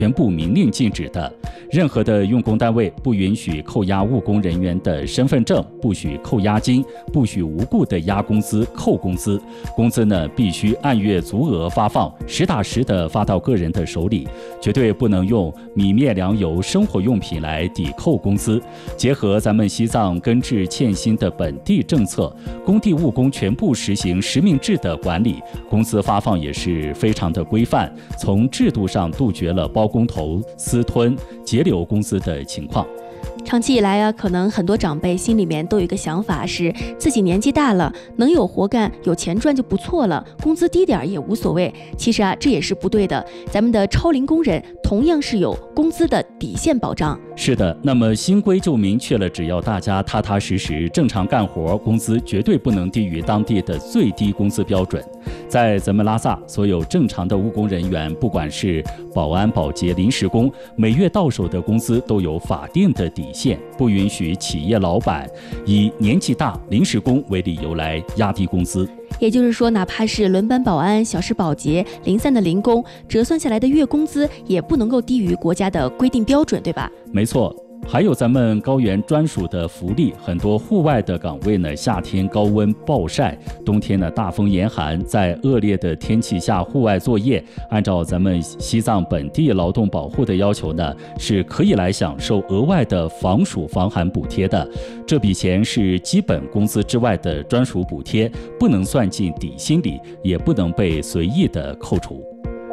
全部明令禁止的。任何的用工单位不允许扣押务工人员的身份证，不许扣押金，不许无故的压工资、扣工资。工资呢必须按月足额发放，实打实的发到个人的手里，绝对不能用米面粮油生活用品来抵扣工资。结合咱们西藏根治欠薪的本地政策，工地务工全部实行实名制的管理，工资发放也是非常的规范，从制度上杜绝了包工头私吞截留工资的情况。 长期以来啊，可能很多长辈心里面都有一个想法，是自己年纪大了，能有活干、有钱赚就不错了，工资低点也无所谓。其实啊，这也是不对的。咱们的超龄工人同样是有工资的底线保障。 是的，那么新规就明确了，只要大家踏踏实实正常干活，工资绝对不能低于当地的最低工资标准。在咱们拉萨，所有正常的务工人员，不管是保安、保洁、临时工，每月到手的工资都有法定的底线，不允许企业老板以年纪大、临时工为理由来压低工资。 也就是说，哪怕是轮班保安、小时保洁、零散的零工，折算下来的月工资也不能够低于国家的规定标准，对吧？ 没错。还有咱们高原专属的福利，很多户外的岗位呢，夏天高温暴晒，冬天呢大风严寒，在恶劣的天气下户外作业，按照咱们西藏本地劳动保护的要求呢，是可以来享受额外的防暑防寒补贴的。这笔钱是基本工资之外的专属补贴，不能算进底薪里，也不能被随意的扣除。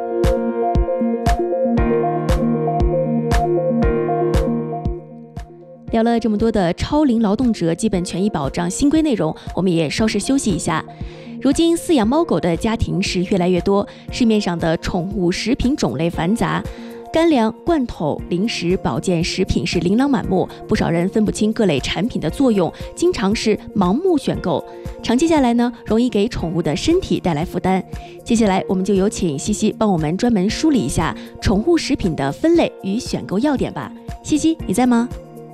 聊了这么多的超龄劳动者基本权益保障新规内容，我们也稍事休息一下。如今饲养猫狗的家庭是越来越多，市面上的宠物食品种类繁杂，干粮、罐头、零食、保健食品是琳琅满目，不少人分不清各类产品的作用，经常是盲目选购，长期下来呢，容易给宠物的身体带来负担。接下来我们就有请西西帮我们专门梳理一下宠物食品的分类与选购要点吧。西西，你在吗？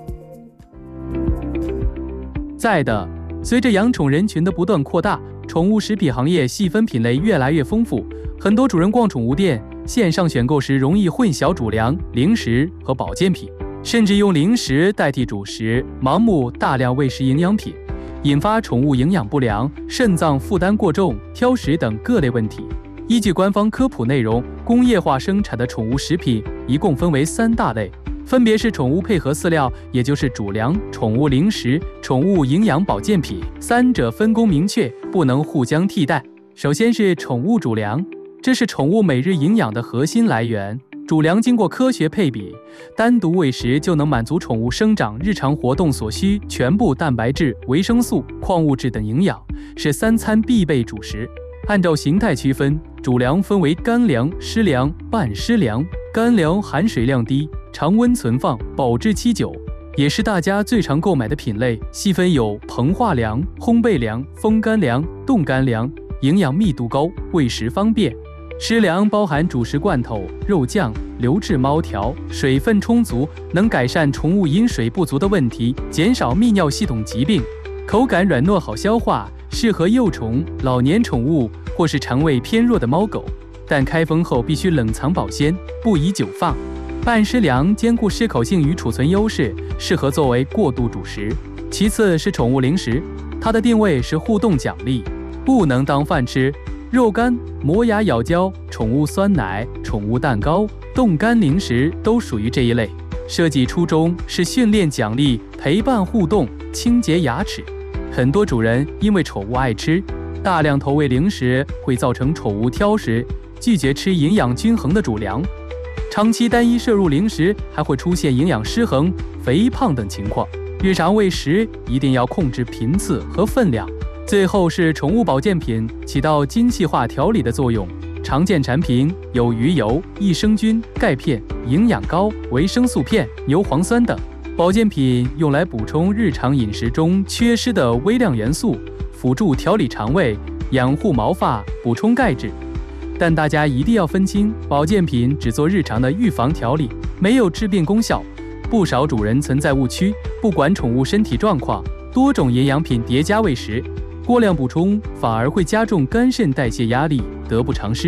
在的。随着养宠人群的不断扩大，宠物食品行业细分品类越来越丰富，很多主人逛宠物店，线上选购时容易混淆主粮、零食和保健品，甚至用零食代替主食，盲目大量喂食营养品，引发宠物营养不良、肾脏负担过重、挑食等各类问题。依据官方科普内容，工业化生产的宠物食品一共分为3大类，分别是宠物配合饲料，也就是主粮、宠物零食、宠物营养保健品，三者分工明确，不能互相替代。首先是宠物主粮，这是宠物每日营养的核心来源。主粮经过科学配比，单独喂食就能满足宠物生长、日常活动所需全部蛋白质、维生素、矿物质等营养，是3餐必备主食。按照形态区分，主粮分为干粮、湿粮、半湿粮。干粮含水量低，常温存放，保质期久，也是大家最常购买的品类。细分有膨化粮、烘焙粮、风干粮、冻干粮，营养密度高，喂食方便。湿粮包含主食罐头、肉酱、流质猫条，水分充足，能改善宠物饮水不足的问题，减少泌尿系统疾病。口感软糯好消化，适合幼宠、老年宠物或是肠胃偏弱的猫狗，但开封后必须冷藏保鲜，不宜久放。半湿粮兼顾适口性与储存优势，适合作为过渡主食。其次是宠物零食，它的定位是互动奖励，不能当饭吃。肉干、磨牙咬胶、宠物酸奶、宠物蛋糕、冻干零食都属于这一类。设计初衷是训练奖励，陪伴互动，清洁牙齿。很多主人因为宠物爱吃，大量投喂零食会造成宠物挑食，拒绝吃营养均衡的主粮。长期单一摄入零食还会出现营养失衡、肥胖等情况。日常喂食一定要控制频次和分量。最后是宠物保健品，起到精细化调理的作用。常见产品有鱼油、益生菌、钙片、营养膏、维生素片、牛磺酸等。保健品用来补充日常饮食中缺失的微量元素，辅助调理肠胃，养护毛发，补充钙质。但大家一定要分清，保健品只做日常的预防调理，没有治病功效。不少主人存在误区，不管宠物身体状况，多种营养品叠加喂食，过量补充反而会加重肝肾代谢压力，得不偿失。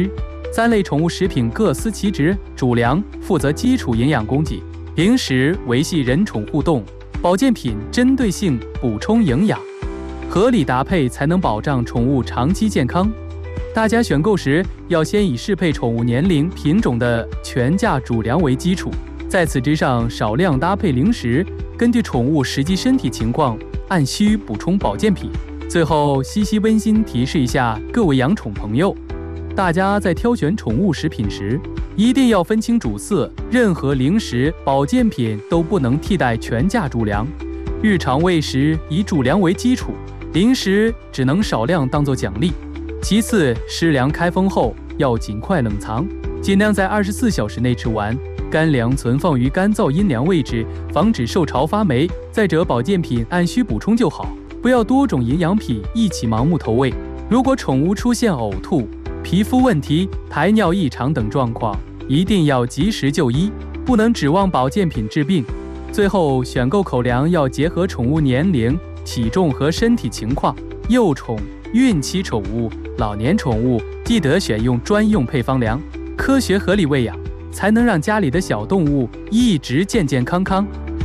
3类宠物食品各司其职，主粮负责基础营养供给，零食维系人宠互动，保健品针对性补充营养，合理搭配才能保障宠物长期健康。大家选购时要先以适配宠物年龄、品种的全价主粮为基础，在此之上少量搭配零食，根据宠物实际身体情况按需补充保健品。最后，西西温馨提示一下各位养宠朋友，大家在挑选宠物食品时，一定要分清主次，任何零食、保健品都不能替代全价主粮。日常喂食以主粮为基础，零食只能少量当作奖励。其次，湿粮开封后要尽快冷藏，尽量在24小时内吃完。干粮存放于干燥阴凉位置，防止受潮发霉。再者，保健品按需补充就好，不要多种营养品一起盲目投喂。如果宠物出现呕吐、皮肤问题、排尿异常等状况，一定要及时就医，不能指望保健品治病。最后，选购口粮要结合宠物年龄、体重和身体情况，幼宠、孕期宠物、老年宠物记得选用专用配方粮，科学合理喂养，才能让家里的小动物一直健健康康。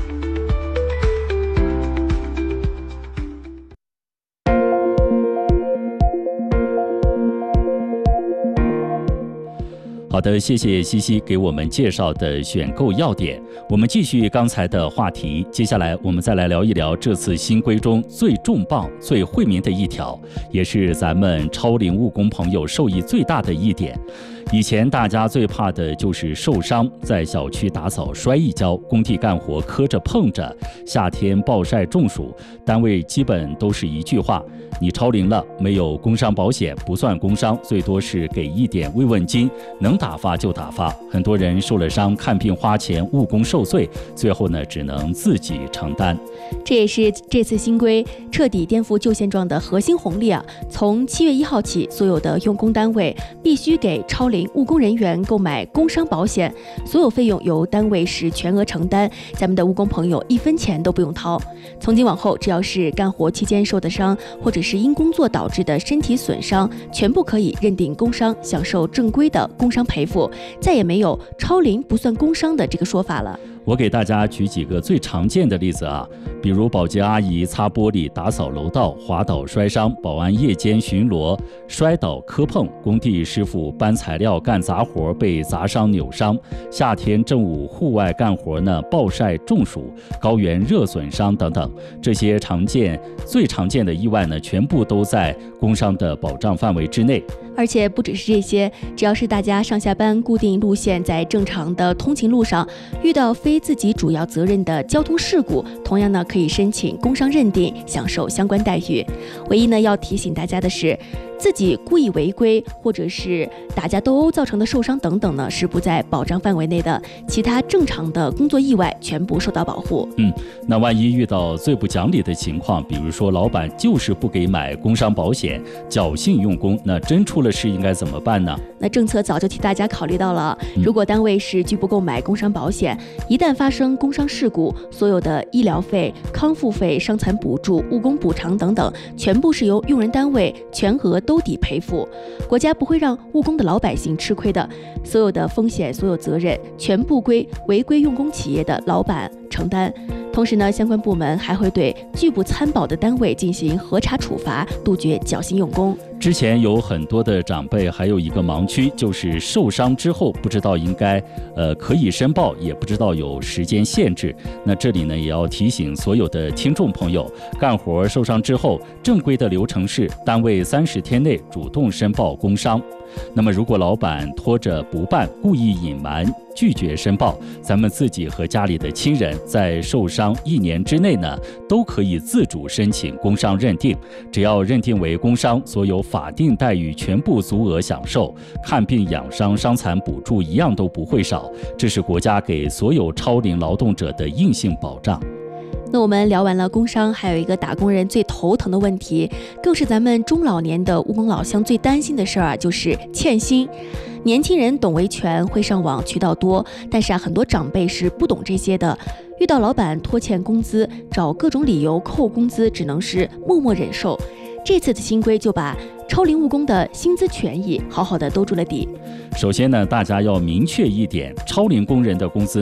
好的，谢谢西西给我们介绍的选购要点。我们继续刚才的话题，接下来我们再来聊一聊这次新规中最重磅、最惠民的一条，也是咱们超龄务工朋友受益最大的一点。以前大家最怕的就是受伤，在小区打扫摔一跤，工地干活磕着碰着，夏天暴晒中暑，单位基本都是一句话：你超龄了，没有工伤保险不算工伤，最多是给一点慰问金，能打发就打发。很多人受了伤，看病花钱，误工受罪，最后呢只能自己承担。 这也是这次新规彻底颠覆旧现状的核心红利啊！从7月1号起，所有的用工单位必须给超龄务工人员购买工伤保险，所有费用由单位是全额承担，咱们的务工朋友1分钱都不用掏。从今往后，只要是干活期间受的伤，或者是因工作导致的身体损伤，全部可以认定工伤，享受正规的工伤赔付，再也没有超龄不算工伤的这个说法了。 我给大家举几个最常见的例子啊，比如保洁阿姨擦玻璃、打扫楼道滑倒摔伤，保安夜间巡逻摔倒磕碰，工地师傅搬材料干杂活被砸伤扭伤，夏天正午户外干活呢暴晒中暑，高原热损伤等等。这些最常见的意外呢，全部都在工伤的保障范围之内。 而且不只是这些，只要是大家上下班固定路线，在正常的通勤路上遇到非自己主要责任的交通事故，同样呢可以申请工伤认定，享受相关待遇。唯一呢要提醒大家的是，自己故意违规或者是打架斗殴造成的受伤等等呢，是不在保障范围内的。其他正常的工作意外全部受到保护。 那万一遇到最不讲理的情况，比如说老板就是不给买工伤保险，侥幸用工，那真出了事应该怎么办呢？ 那政策早就替大家考虑到了，如果单位是拒不购买工伤保险，一旦发生工伤事故，所有的医疗费、康复费、伤残补助、误工补偿等等，全部是由用人单位全额兜底赔付，国家不会让务工的老百姓吃亏的。所有的风险、所有责任全部归违规用工企业的老板承担。同时呢，相关部门还会对拒不参保的单位进行核查处罚，杜绝侥幸用工。 之前有很多的长辈还有一个盲区，就是受伤之后不知道应该可以申报，也不知道有时间限制。那这里呢也要提醒所有的听众朋友，干活受伤之后，正规的流程是单位30天内主动申报工伤。那么如果老板拖着不办，故意隐瞒拒绝申报，咱们自己和家里的亲人在受伤1年之内呢，都可以自主申请工伤认定。只要认定为工伤，所有法定待遇全部足额享受，看病养伤、伤残补助一样都不会少。这是国家给所有超龄劳动者的硬性保障。 那我们聊完了工伤，还有一个打工人最头疼的问题，更是咱们中老年的务工老乡最担心的事儿啊，就是欠薪。年轻人懂维权，会上网，渠道多，但是很多长辈是不懂这些的。遇到老板拖欠工资，找各种理由扣工资，只能是默默忍受。 这次的新规就把超龄务工的薪资权益好好的兜住了底。 首先呢，大家要明确一点，超龄工人的工资